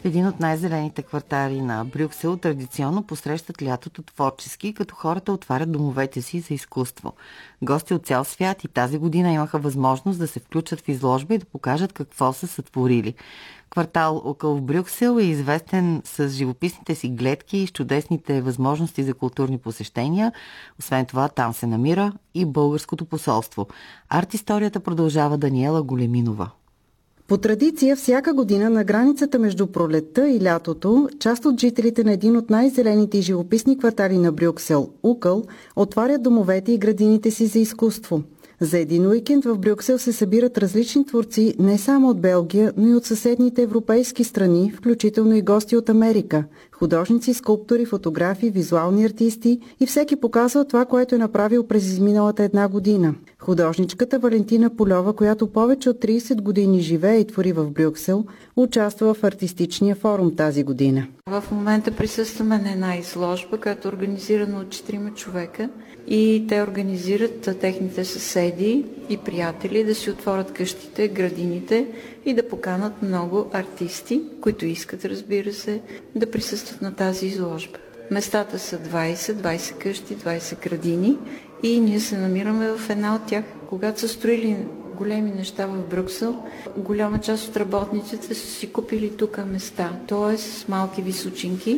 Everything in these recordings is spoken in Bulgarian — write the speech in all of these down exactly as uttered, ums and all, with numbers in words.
В един от най-зелените квартали на Брюксел традиционно посрещат лятото творчески, като хората отварят домовете си за изкуство. Гости от цял свят и тази година имаха възможност да се включат в изложба и да покажат какво са сътворили. Квартал около Брюксел е известен с живописните си гледки и с чудесните възможности за културни посещения. Освен това, там се намира и българското посолство. Арт-историята продължава Даниела Големинова. По традиция, всяка година на границата между пролетта и лятото, част от жителите на един от най-зелените и живописни квартали на Брюксел, Укъл, отварят домовете и градините си за изкуство. За един уикенд в Брюксел се събират различни творци не само от Белгия, но и от съседните европейски страни, включително и гости от Америка. Художници, скулптори, фотографи, визуални артисти и всеки показва това, което е направил през изминалата една година. Художничката Валентина Полова, която повече от трийсет години живее и твори в Брюксел, участва в артистичния форум тази година. В момента присъстваме на една изложба, която е организирана от четирима човека и те организират техните съседи и приятели да си отворят къщите, градините и да поканат много артисти, които искат, разбира се, да присъстват на тази изложба. Местата са двайсет, двайсет къщи, двайсет градини и ние се намираме в една от тях. Когато са строили големи неща в Брюксел, голяма част от работниците са си купили тук места, т.е. с малки височинки.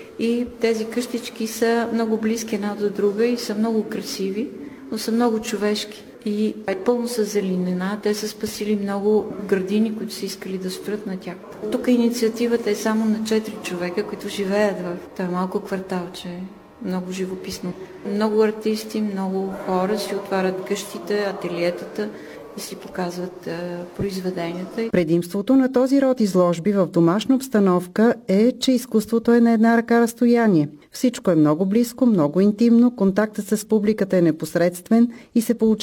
И тези къщички са много близки една до друга и са много красиви, но са много човешки. И е пълно с зеленина. Те са спасили много градини, които са искали да строят на тях. Тук инициативата е само на четири човека, които живеят в това малко кварталче. Много живописно. Много артисти, много хора си отварят къщите, ателиетата и си показват е, произведенията. Предимството на този род изложби в домашна обстановка е, че изкуството е на една ръка разстояние. Всичко е много близко, много интимно, контактът с публиката е непосредствен и се получава